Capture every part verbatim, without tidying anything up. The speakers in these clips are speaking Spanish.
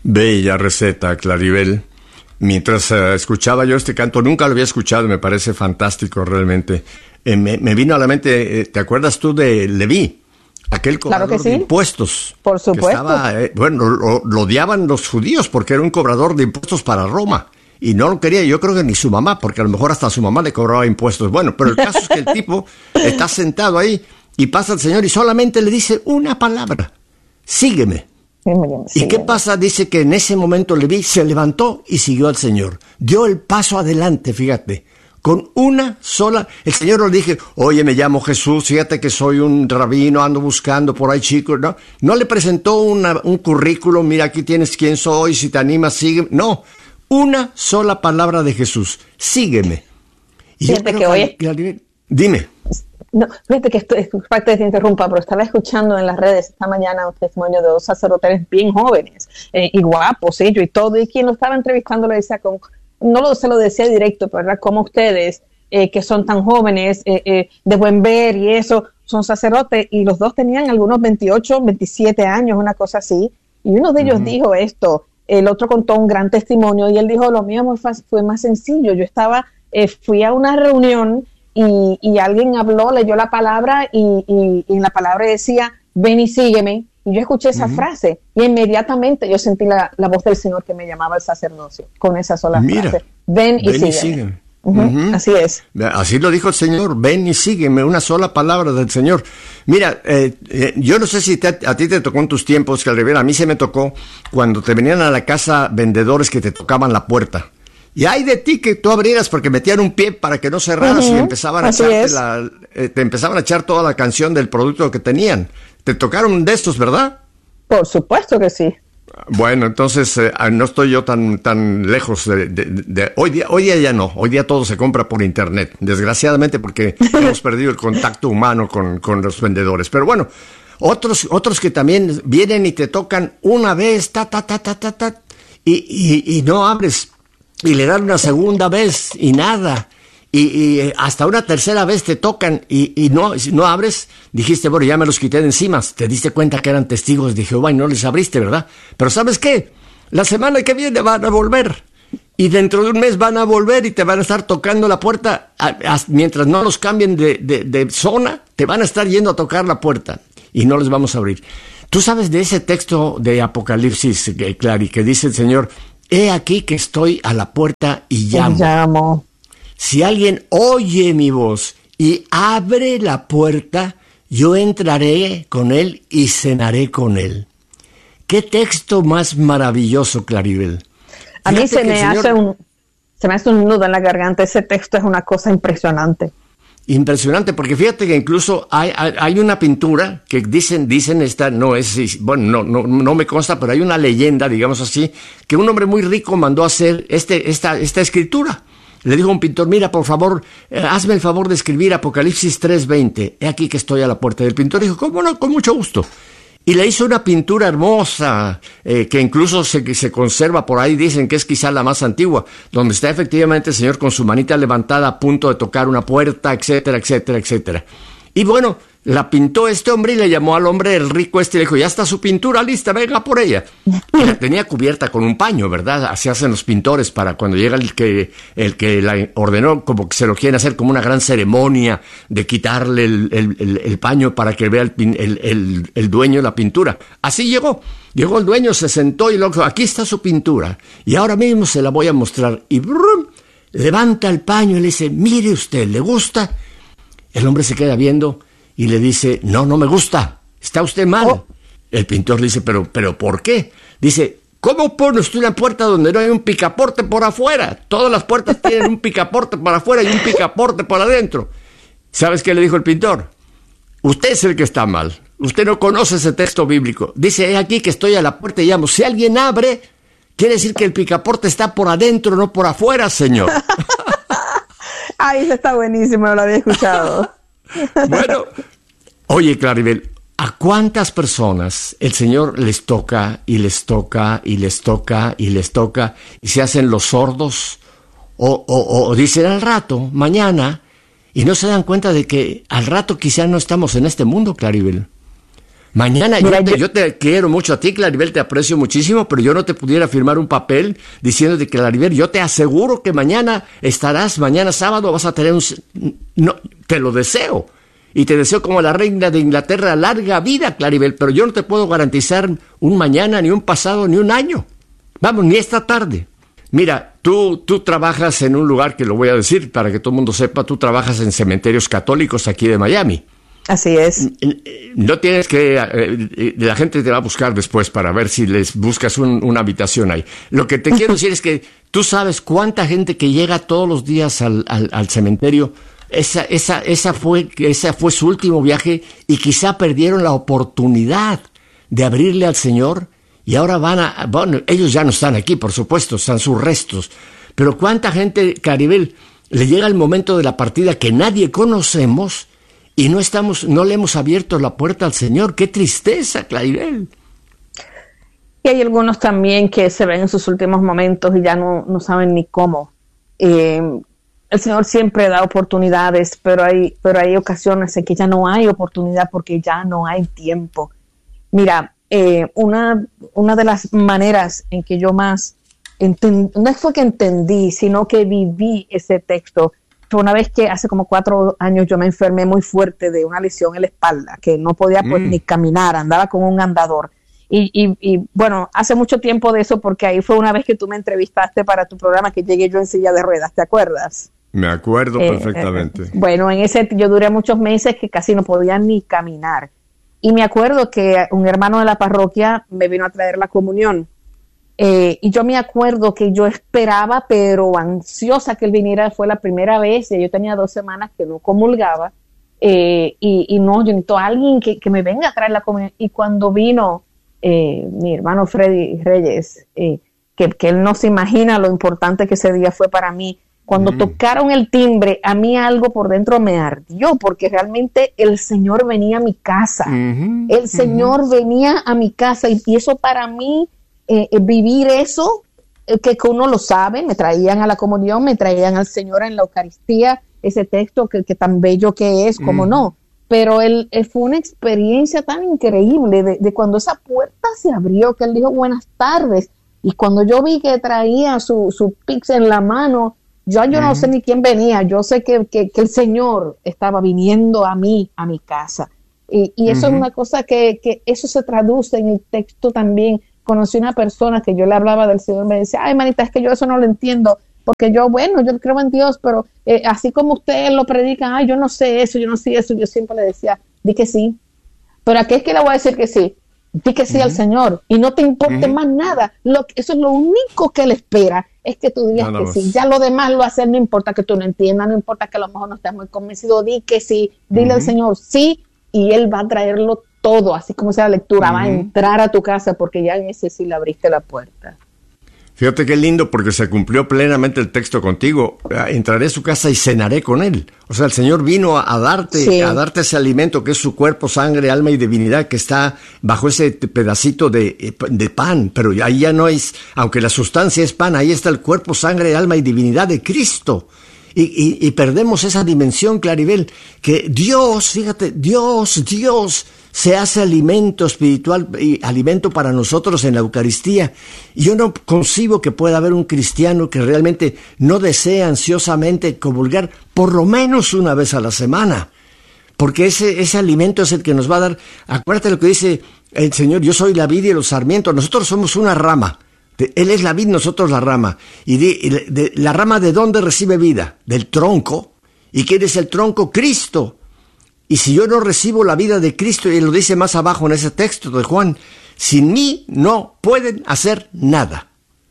Bella receta, Claribel. Mientras uh, escuchaba yo este canto, nunca lo había escuchado, me parece fantástico realmente. Eh, me, me vino a la mente, eh, ¿te acuerdas tú de Leví? Aquel cobrador claro que sí. de impuestos. Por supuesto. Que estaba, eh, bueno, lo, lo odiaban los judíos porque era un cobrador de impuestos para Roma. Y no lo quería, yo creo que ni su mamá, porque a lo mejor hasta su mamá le cobraba impuestos. Bueno, pero el caso es que el tipo está sentado ahí y pasa el Señor y solamente le dice una palabra: sígueme. ¿Y qué pasa? Dice que en ese momento Leví se levantó y siguió al Señor. Dio el paso adelante, fíjate, con una sola. El Señor le dije, oye, me llamo Jesús, fíjate que soy un rabino, ando buscando por ahí chicos. No, no le presentó una, un currículum, mira, aquí tienes quién soy, si te animas, sígueme. No, una sola palabra de Jesús, sígueme. Y fíjate yo que hoy... que, dime. No, fíjate que esto es parte de que te interrumpa, pero estaba escuchando en las redes esta mañana un testimonio de dos sacerdotes bien jóvenes eh, y guapos ellos y todo, y quien lo estaba entrevistando le decía, con, no lo, se lo decía directo, pero era como ustedes eh, que son tan jóvenes, eh, eh, de buen ver y eso, son sacerdotes, y los dos tenían algunos veintiocho, veintisiete años, una cosa así, y uno de ellos uh-huh. dijo esto, el otro contó un gran testimonio y él dijo, lo mío fue más sencillo, yo estaba, eh, fui a una reunión Y, y alguien habló, leyó la palabra y, y, y en la palabra decía, ven y sígueme. Y yo escuché esa uh-huh. frase y inmediatamente yo sentí la, la voz del Señor que me llamaba al sacerdocio con esa sola Mira, frase. Ven y ven sígueme. Y sígueme. Uh-huh. Uh-huh. Así es. Así lo dijo el Señor, ven y sígueme, una sola palabra del Señor. Mira, eh, eh, yo no sé si te, a ti te tocó en tus tiempos, Calrivera, a mí se me tocó cuando te venían a la casa vendedores que te tocaban la puerta. Y hay de ti que tú abrieras porque metían un pie para que no cerraras uh-huh. y empezaban a echarte la, eh, te empezaban a echar toda la canción del producto que tenían. ¿Te tocaron de estos, verdad? Por supuesto que sí. Bueno, entonces eh, no estoy yo tan tan lejos de, de, de, de hoy día. Hoy día ya no. Hoy día todo se compra por internet, desgraciadamente, porque hemos perdido el contacto humano con, con los vendedores. Pero bueno, otros otros que también vienen y te tocan una vez, ta ta ta ta ta ta, y y, y no abres. Y le dan una segunda vez y nada. Y, y hasta una tercera vez te tocan y, y no, si no abres. Dijiste, bueno, ya me los quité de encima. Te diste cuenta que eran testigos de Jehová y no les abriste, ¿verdad? Pero ¿sabes qué? La semana que viene van a volver. Y dentro de un mes van a volver y te van a estar tocando la puerta. A, a, mientras no los cambien de, de, de zona, te van a estar yendo a tocar la puerta. Y no les vamos a abrir. Tú sabes de ese texto de Apocalipsis, Clary, que dice el Señor... He aquí que estoy a la puerta y llamo. llamo. Si alguien oye mi voz y abre la puerta, yo entraré con él y cenaré con él. ¿Qué texto más maravilloso, Claribel? A mí se me, Señor... hace un, se me hace un nudo en la garganta. Ese texto es una cosa impresionante. Impresionante, porque fíjate que incluso hay, hay, hay una pintura que dicen, dicen esta, no es, bueno, no, no, no me consta, pero hay una leyenda, digamos así, que un hombre muy rico mandó a hacer este, esta, esta escritura. Le dijo a un pintor, mira, por favor, eh, hazme el favor de escribir Apocalipsis tres veinte. He aquí que estoy a la puerta. Del pintor dijo, ¿cómo no? Con mucho gusto. Y le hizo una pintura hermosa, eh, que incluso se, se conserva por ahí, dicen que es quizá la más antigua, donde está efectivamente el Señor con su manita levantada a punto de tocar una puerta, etcétera, etcétera, etcétera. Y bueno, la pintó este hombre y le llamó al hombre, el rico este, y le dijo, ya está su pintura lista, venga por ella. Y la tenía cubierta con un paño, ¿verdad? Así hacen los pintores para cuando llega el que el que la ordenó, como que se lo quieren hacer como una gran ceremonia de quitarle el, el, el, el paño para que vea el, el, el, el dueño la pintura. Así llegó. Llegó el dijo, se sentó y lo dijo, aquí está su pintura. Y ahora mismo se la voy a mostrar. Y brum, levanta el paño y le dice, mire usted, ¿le gusta? El hombre se queda viendo y le dice, no, no me gusta, está usted mal. Oh. El pintor le dice, pero, pero ¿por qué? Dice, ¿cómo pone usted una puerta donde no hay un picaporte por afuera? Todas las puertas tienen un picaporte por afuera y un picaporte por adentro. ¿Sabes qué le dijo el pintor? Usted es el que está mal. Usted no conoce ese texto bíblico. Dice, he aquí que estoy a la puerta y llamo. Si alguien abre, quiere decir que el picaporte está por adentro, no por afuera, señor. Ay, eso está buenísimo, no lo había escuchado. Bueno, oye, Claribel, ¿a cuántas personas el Señor les toca y les toca y les toca y les toca y se hacen los sordos? O, o, o dicen al rato, mañana, y no se dan cuenta de que al rato quizá no estamos en este mundo, Claribel. Mañana, Mira, yo, te, yo... yo te quiero mucho a ti, Claribel, te aprecio muchísimo, pero yo no te pudiera firmar un papel diciéndote que, Claribel, yo te aseguro que mañana estarás, mañana sábado vas a tener un... No, te lo deseo. Y te deseo como la reina de Inglaterra larga vida, Claribel, pero yo no te puedo garantizar un mañana, ni un pasado, ni un año. Vamos, ni esta tarde. Mira, tú, tú trabajas en un lugar que lo voy a decir para que todo el mundo sepa, tú trabajas en cementerios católicos aquí de Miami. Así es. No tienes que... Eh, la gente te va a buscar después para ver si les buscas un, una habitación ahí. Lo que te quiero decir es que tú sabes cuánta gente que llega todos los días al, al, al cementerio, esa, esa, esa, fue, esa fue su último viaje y quizá perdieron la oportunidad de abrirle al Señor y ahora van a... Bueno, ellos ya no están aquí, por supuesto, están sus restos. Pero cuánta gente, Claribel, le llega el momento de la partida que nadie conocemos... Y no estamos, no le hemos abierto la puerta al Señor. ¡Qué tristeza, Claribel! Y hay algunos también que se ven en sus últimos momentos y ya no, no saben ni cómo. Eh, el Señor siempre da oportunidades, pero hay, pero hay ocasiones en que ya no hay oportunidad porque ya no hay tiempo. Mira, eh, una, una de las maneras en que yo más entendí, no fue que entendí, sino que viví ese texto, fue una vez que hace como cuatro años yo me enfermé muy fuerte de una lesión en la espalda, que no podía pues mm. ni caminar, andaba con un andador. Y, y, y bueno, hace mucho tiempo de eso, porque ahí fue una vez que tú me entrevistaste para tu programa, que llegué yo en silla de ruedas, ¿te acuerdas? Me acuerdo eh, perfectamente. Eh, bueno, en ese yo duré muchos meses que casi no podía ni caminar. Y me acuerdo que un hermano de la parroquia me vino a traer la comunión. Eh, y yo me acuerdo que yo esperaba, pero ansiosa que él viniera, fue la primera vez, y yo tenía dos semanas que no comulgaba, eh, y, y no, yo necesito a alguien que, que me venga a traer la comunión. Y cuando vino eh, mi hermano Freddy Reyes, eh, que, que él no se imagina lo importante que ese día fue para mí, cuando mm. tocaron el timbre, a mí algo por dentro me ardió, porque realmente el Señor venía a mi casa, mm-hmm. el Señor mm-hmm. venía a mi casa, y, y eso para mí... Eh, eh, vivir eso, eh, que, que uno lo sabe, me traían a la comunión, me traían al Señor en la Eucaristía, ese texto que, que tan bello que es, como mm. no, pero él, él fue una experiencia tan increíble de, de cuando esa puerta se abrió, que él dijo buenas tardes, y cuando yo vi que traía su, su pix en la mano, yo, yo mm. no sé ni quién venía, yo sé que, que, que el Señor estaba viniendo a mí, a mi casa, y, y eso mm-hmm. es una cosa que, que eso se traduce en el texto también. Conocí una persona que yo le hablaba del Señor, me decía, ay, manita, es que yo eso no lo entiendo, porque yo, bueno, yo creo en Dios, pero eh, así como ustedes lo predican, ay, yo no sé eso, yo no sé eso, yo siempre le decía, di que sí, pero ¿a qué es que le voy a decir que sí? Di que sí uh-huh. al Señor, y no te importe uh-huh. más nada, lo, eso es lo único que Él espera, es que tú digas no, no, que sí, ya lo demás lo haces, no importa que tú no entiendas, no importa que a lo mejor no estés muy convencido, di que sí, dile uh-huh. al Señor sí, y Él va a traerlo todo, así como sea la lectura, uh-huh. va a entrar a tu casa porque ya en ese sí le abriste la puerta. Fíjate qué lindo, porque se cumplió plenamente el texto contigo. Entraré a su casa y cenaré con él. O sea, el Señor vino a, a darte, sí. a darte ese alimento que es su cuerpo, sangre, alma y divinidad, que está bajo ese pedacito de, de pan. Pero ahí ya no es, aunque la sustancia es pan, ahí está el cuerpo, sangre, alma y divinidad de Cristo. Y, y, y perdemos esa dimensión, Claribel, que Dios, fíjate, Dios, Dios se hace alimento espiritual y alimento para nosotros en la Eucaristía. Y yo no concibo que pueda haber un cristiano que realmente no desee ansiosamente comulgar por lo menos una vez a la semana. Porque ese, ese alimento es el que nos va a dar. Acuérdate lo que dice el Señor, yo soy la vid y los sarmientos, nosotros somos una rama. Él es la vid, nosotros la rama. Y de, de, ¿la rama de dónde recibe vida? Del tronco. ¿Y quién es el tronco? Cristo. Y si yo no recibo la vida de Cristo, y lo dice más abajo en ese texto de Juan, sin mí no pueden hacer nada.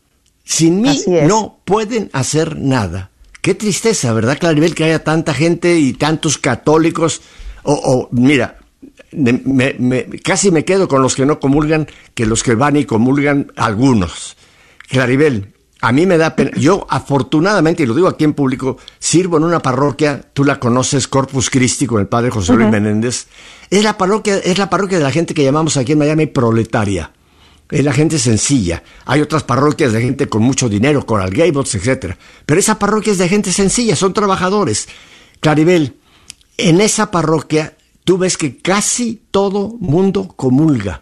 Sin mí no pueden hacer nada. Qué tristeza, ¿verdad, Claribel, que haya tanta gente y tantos católicos? O, o mira, me, me, casi me quedo con los que no comulgan que los que van y comulgan algunos. Claribel, a mí me da pena. Yo, afortunadamente, y lo digo aquí en público, sirvo en una parroquia, tú la conoces, Corpus Christi, con el padre José Luis uh-huh. Menéndez. Es la parroquia, es la parroquia de la gente que llamamos aquí en Miami proletaria. Es la gente sencilla. Hay otras parroquias de gente con mucho dinero, Coral Gables, etcétera. Pero esa parroquia es de gente sencilla, son trabajadores. Claribel, en esa parroquia tú ves que casi todo mundo comulga.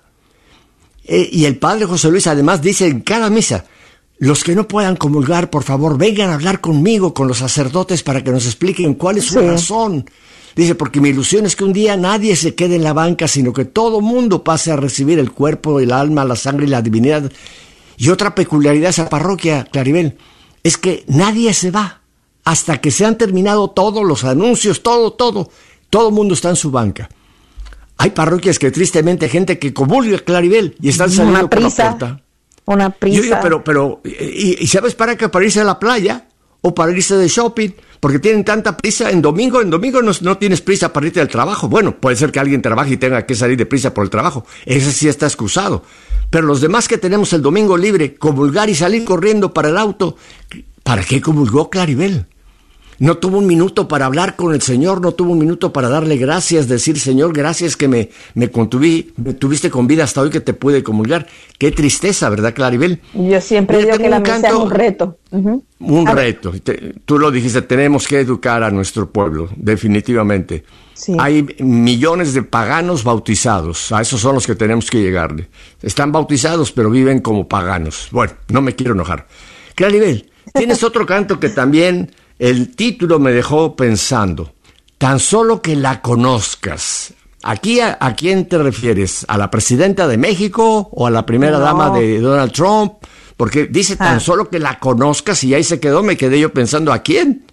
Eh, y el padre José Luis además dice en cada misa, los que no puedan comulgar, por favor, vengan a hablar conmigo, con los sacerdotes, para que nos expliquen cuál es su sí. razón. Dice, porque mi ilusión es que un día nadie se quede en la banca, sino que todo mundo pase a recibir el cuerpo, el alma, la sangre y la divinidad. Y otra peculiaridad de esa parroquia, Claribel, es que nadie se va hasta que se han terminado todos los anuncios, todo, todo. Todo el mundo está en su banca. Hay parroquias que tristemente hay gente que comulga, Claribel, y están saliendo por la puerta. Una prisa. Yo digo, pero, pero, y, y ¿sabes para qué? Para irse a la playa o para irse de shopping, porque tienen tanta prisa. En domingo, en domingo no, no tienes prisa para irte al trabajo. Bueno, puede ser que alguien trabaje y tenga que salir de prisa por el trabajo. Ese sí está excusado. Pero los demás que tenemos el domingo libre, comulgar y salir corriendo para el auto, ¿para qué comulgó Claribel? No tuvo un minuto para hablar con el Señor, no tuvo un minuto para darle gracias, decir, Señor, gracias que me, me, contuví, me tuviste con vida hasta hoy que te pude comulgar. Qué tristeza, ¿verdad, Claribel? Yo siempre Yo digo que la misa es un reto. Uh-huh. Un A reto. Te, tú lo dijiste, tenemos que educar a nuestro pueblo, definitivamente. Sí. Hay millones de paganos bautizados, a esos son los que tenemos que llegarle. Están bautizados, pero viven como paganos. Bueno, no me quiero enojar. Claribel, tienes otro canto que también... El título me dejó pensando, tan solo que la conozcas. ¿Aquí a, a quién te refieres? ¿A la presidenta de México o a la primera no. dama de Donald Trump? Porque dice tan ah. solo que la conozcas y ahí se quedó, me quedé yo pensando, ¿a quién?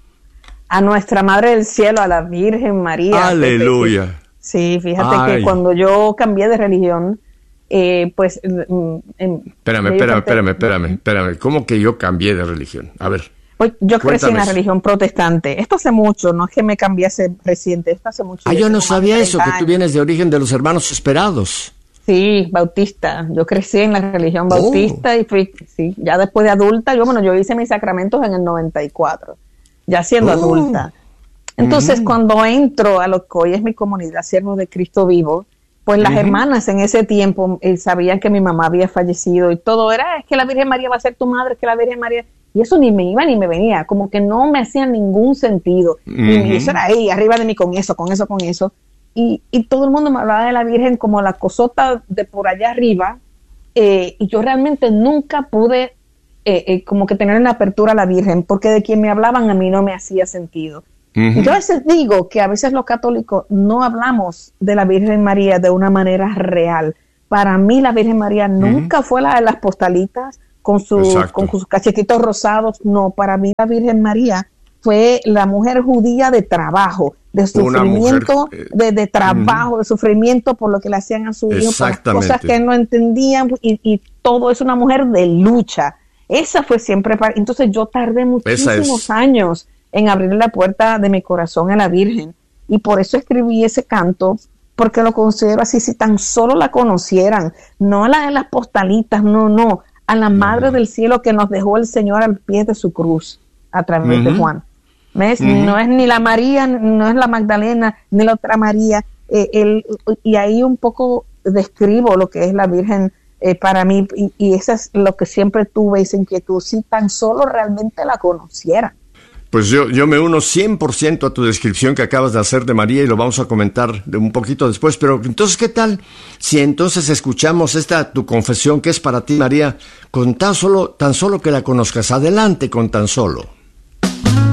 A nuestra Madre del Cielo, a la Virgen María. Aleluya. Sí, fíjate Ay. que cuando yo cambié de religión, eh, pues... Eh, espérame, espérame, espérame, espérame, espérame. ¿Cómo que yo cambié de religión? A ver. Pues yo crecí Cuéntame en la eso. religión protestante. Esto hace mucho, no es que me cambiase reciente, esto hace mucho. Ah, yo no sabía eso, que años. tú vienes de origen de los hermanos esperados. Sí, bautista. Yo crecí en la religión bautista oh. y fui, sí, ya después de adulta, yo, bueno, yo hice mis sacramentos en el noventa y cuatro, ya siendo oh. adulta. Entonces, mm. cuando entro a lo que hoy es mi comunidad, Siervos de Cristo Vivo, pues las uh-huh. hermanas en ese tiempo eh, sabían que mi mamá había fallecido y todo era, es que la Virgen María va a ser tu madre, es que la Virgen María... Y eso ni me iba ni me venía, como que no me hacía ningún sentido. Uh-huh. Y eso era ahí, arriba de mí, con eso, con eso, con eso. Y, y todo el mundo me hablaba de la Virgen como la cosota de por allá arriba. Eh, y yo realmente nunca pude eh, eh, como que tener una apertura a la Virgen, porque de quien me hablaban a mí no me hacía sentido. Uh-huh. Y yo a veces digo que a veces los católicos no hablamos de la Virgen María de una manera real. Para mí la Virgen María uh-huh. nunca fue la de las postalitas, con, su, con sus cachetitos rosados. No, para mí la Virgen María fue la mujer judía de trabajo, de sufrimiento, mujer, eh, de, de trabajo, mm. de sufrimiento por lo que le hacían a su hijo, por las cosas que no entendían, y, y todo es una mujer de lucha. Esa fue siempre, para, entonces yo tardé muchísimos es. años en abrir la puerta de mi corazón a la Virgen, y por eso escribí ese canto, porque lo considero así, si tan solo la conocieran, no a la de las postalitas, no, no, a la Madre uh-huh. del Cielo que nos dejó el Señor al pie de su cruz a través uh-huh. de Juan. ¿Ves? Uh-huh. No es ni la María, no es la Magdalena, ni la otra María. Eh, el, y ahí un poco describo lo que es la Virgen eh, para mí, y, y eso es lo que siempre tuve, esa inquietud, si tan solo realmente la conociera. Pues yo, yo me uno cien por ciento a tu descripción que acabas de hacer de María y lo vamos a comentar de un poquito después. Pero entonces, ¿qué tal si entonces escuchamos esta tu confesión que es para ti, María, con tan solo, tan solo que la conozcas? Adelante con tan solo.